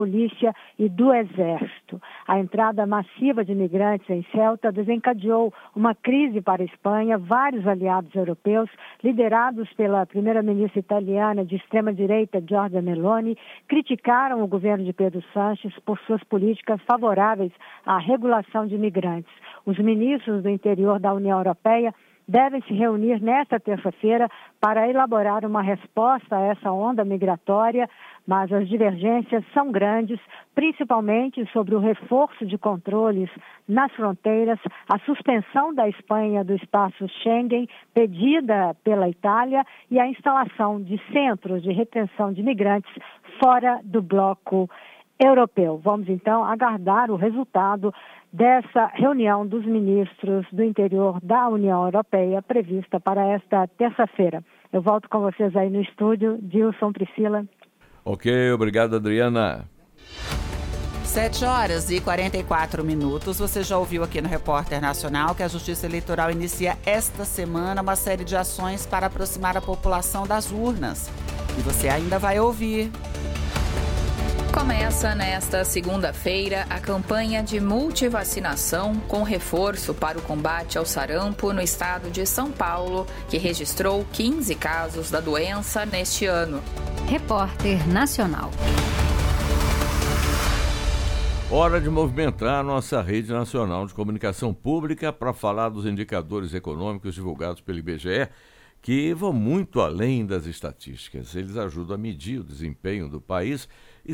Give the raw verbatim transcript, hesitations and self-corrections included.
polícia e do exército. A entrada massiva de imigrantes em Ceuta desencadeou uma crise para a Espanha. Vários aliados europeus, liderados pela primeira-ministra italiana de extrema-direita, Giorgia Meloni, criticaram o governo de Pedro Sánchez por suas políticas favoráveis à regulação de imigrantes. Os ministros do interior da União Europeia devem se reunir nesta terça-feira para elaborar uma resposta a essa onda migratória, mas as divergências são grandes, principalmente sobre o reforço de controles nas fronteiras, a suspensão da Espanha do espaço Schengen, pedida pela Itália, e a instalação de centros de retenção de imigrantes fora do bloco europeu. Vamos então aguardar o resultado dessa reunião dos ministros do interior da União Europeia prevista para esta terça-feira. Eu volto com vocês aí no estúdio, Dilson, Priscila. Ok, obrigado, Adriana. sete horas e quarenta e quatro minutos. Você já ouviu aqui no Repórter Nacional que a Justiça Eleitoral inicia esta semana uma série de ações para aproximar a população das urnas. E você ainda vai ouvir. Começa nesta segunda-feira a campanha de multivacinação com reforço para o combate ao sarampo no estado de São Paulo, que registrou quinze casos da doença neste ano. Repórter Nacional. Hora de movimentar a nossa rede nacional de comunicação pública para falar dos indicadores econômicos divulgados pelo I B G E, que vão muito além das estatísticas. Eles ajudam a medir o desempenho do país